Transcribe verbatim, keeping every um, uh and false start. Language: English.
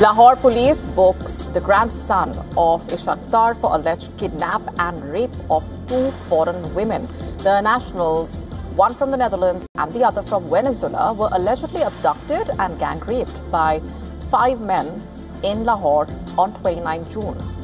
Lahore police books the grandson of Ishaq for alleged kidnap and rape of two foreign women. The nationals, one from the Netherlands and the other from Venezuela, were allegedly abducted and gang raped by five men in Lahore on twenty-ninth of June.